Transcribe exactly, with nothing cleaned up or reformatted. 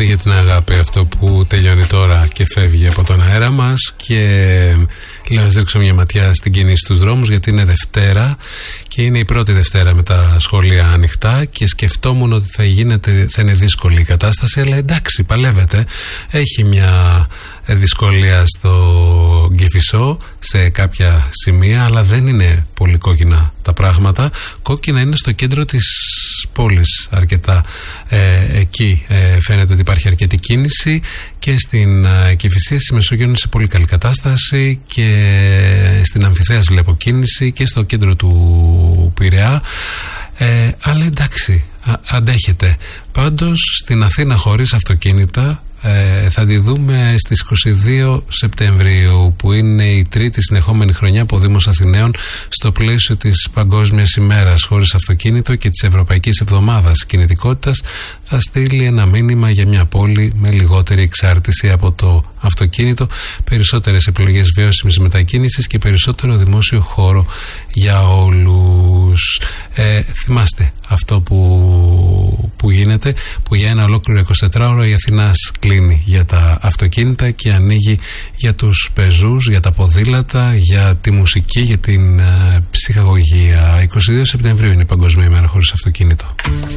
Πρόκειται για την αγάπη, αυτό που τελειώνει τώρα και φεύγει από τον αέρα μας. Και λέω να ρίξω μια ματιά στην κίνηση στους δρόμους, γιατί είναι Δευτέρα και είναι η πρώτη Δευτέρα με τα σχολεία ανοιχτά. Και σκεφτόμουν ότι θα, γίνεται, θα είναι δύσκολη η κατάσταση, αλλά εντάξει, παλεύεται. Έχει μια δυσκολία στο Κηφισό σε κάποια σημεία, αλλά δεν είναι πολύ κόκκινα τα πράγματα. Κόκκινα είναι στο κέντρο της πόλης αρκετά. Ε, εκεί ε, φαίνεται ότι υπάρχει αρκετή κίνηση, και στην ε, Κηφισία, στη Μεσόγειο είναι σε πολύ καλή κατάσταση, και στην Αμφιθέας βλέπω κίνηση, και στο κέντρο του Πειραιά. Ε, αλλά εντάξει, α, αντέχεται. Πάντως στην Αθήνα χωρίς αυτοκίνητα ε, θα τη δούμε στις είκοσι δύο Σεπτεμβρίου, που είναι η τρίτη συνεχόμενη χρονιά που ο Δήμος Αθηναίων, στο πλαίσιο της Παγκόσμιας ημέρας χωρίς αυτοκίνητο και της Ευρωπαϊκής Εβδομάδας Κινητικότητας, θα στείλει ένα μήνυμα για μια πόλη με λιγότερη εξάρτηση από το αυτοκίνητο, περισσότερες επιλογές βιώσιμης μετακίνησης και περισσότερο δημόσιο χώρο για όλους. Ε, θυμάστε αυτό που, που γίνεται, που για ένα ολόκληρο εικοσιτετράωρο η Αθηνάς κλείνει για τα αυτοκίνητα και ανοίγει για τους πεζούς, για τα ποδήλατα, για τη μουσική, για την ε, ψυχαγωγία. εικοστή δεύτερη Σεπτεμβρίου είναι η Παγκόσμια ημέρα χωρίς αυτοκίνητο.